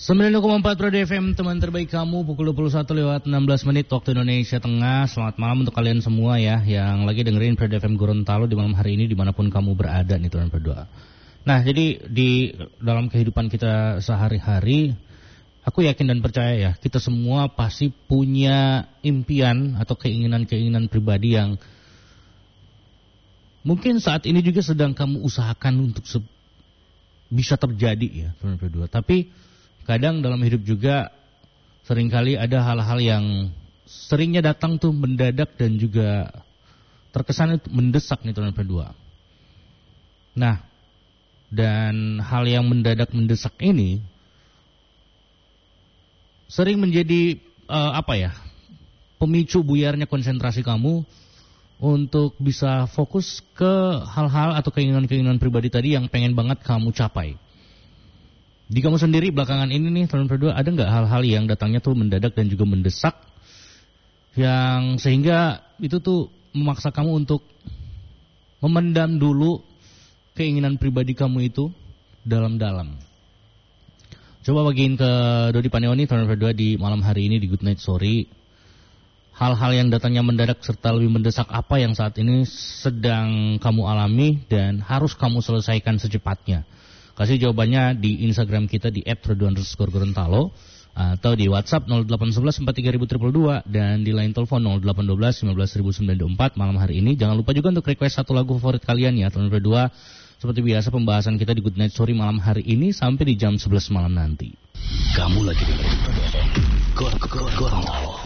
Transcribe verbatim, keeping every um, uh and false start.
sembilan koma empat Pro F M, teman terbaik kamu, pukul dua puluh satu lewat enam belas menit waktu Indonesia Tengah. Selamat malam untuk kalian semua ya, yang lagi dengerin Pro F M Gorontalo di malam hari ini dimanapun kamu berada nih teman berdua. Nah, jadi di dalam kehidupan kita sehari-hari, aku yakin dan percaya ya, kita semua pasti punya impian atau keinginan-keinginan pribadi yang mungkin saat ini juga sedang kamu usahakan untuk se- bisa terjadi ya teman berdua. Tapi kadang dalam hidup juga seringkali ada hal-hal yang seringnya datang tuh mendadak dan juga terkesan itu mendesak nih teman berdua. Nah, dan hal yang mendadak mendesak ini sering menjadi uh, apa ya, pemicu buyarnya konsentrasi kamu untuk bisa fokus ke hal-hal atau keinginan-keinginan pribadi tadi yang pengen banget kamu capai. Di kamu sendiri belakangan ini nih teman berdua, ada nggak hal-hal yang datangnya tuh mendadak dan juga mendesak yang sehingga itu tuh memaksa kamu untuk memendam dulu keinginan pribadi kamu itu dalam-dalam? Coba bagiin ke Dodi Paneoni teman berdua di malam hari ini di Good Night Story. Hal-hal yang datangnya mendadak serta lebih mendesak apa yang saat ini sedang kamu alami dan harus kamu selesaikan secepatnya. Kasih jawabannya di Instagram kita di et radio underscore Gorontalo atau di WhatsApp nol delapan satu satu empat tiga nol nol dua dua dan di line telepon nol delapan satu dua lima belas sembilan dua empat malam hari ini. Jangan lupa juga untuk request satu lagu favorit kalian ya teman berdua. Seperti biasa pembahasan kita di Good Night Story malam hari ini sampai di jam sebelas malam nanti. Kamu lagi dengerin Gorontalo.